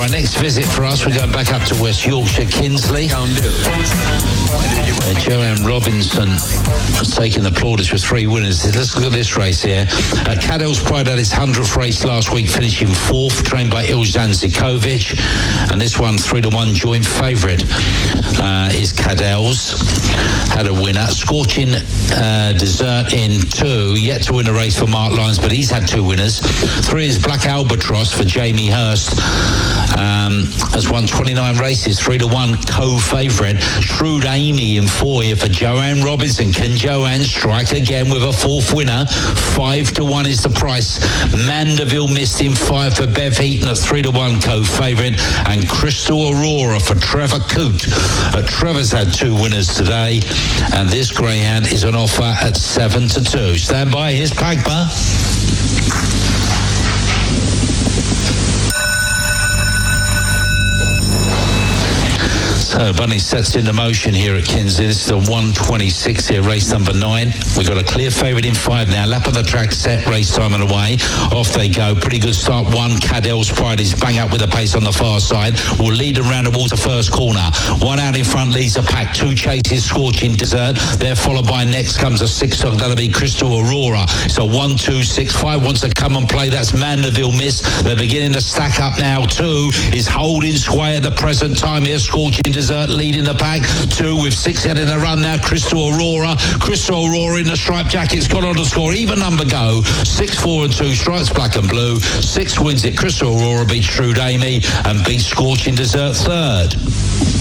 next visit for us, we're going back up to West Yorkshire, Kinsley. Joanne Robinson has taken the plaudits with 3 winners. Let's look at this race here. Cadell's Pride had its 100th race last week, finishing 4th, trained by Ilzhan Zikovic. And this one, 3-1 joint favourite, is Cadell's. Had a winner. Scorching Desert in 2, yet to win a race for Mark Lyons, but he's had 2 winners. 3 is Black Albatross for Jamie Hurst. Has won 29 races, 3-1 co-favourite. Shrewd Amy in 4 here for Joanne Robinson. Can Joanne strike again with a 4th winner? 5-1 is the price. Mandeville missed in 5 for Bev Heaton at 3-1 co-favourite. And Crystal Aurora for Trevor Coote. Trevor's had 2 winners today, and this greyhound is on offer at 7-2. Stand by, here's Pagba. So Bunny sets into motion here at Kinsley. This is the 126 here, race number 9. We've got a clear favourite in 5 now. Lap of the track set, race time and away. Off they go. Pretty good start. 1, Cadell's Pride is bang up with the pace on the far side. Will lead around towards the first corner. 1 out in front leads the pack. 2 chases Scorching Desert. They're followed by next comes a 6. That'll be Crystal Aurora. So 1, 2, 6, 5 wants to come and play. That's Mandeville Miss. They're beginning to stack up now. 2 is holding sway at the present time here. Scorching Desert leading the pack. 2 with 6 heading the run now. Crystal Aurora in the striped jacket's got on to score. Even number go. 6, 4 and 2 stripes black and blue. 6 wins it. Crystal Aurora beats Shrewd Amy and beats Scorching Desert 3rd.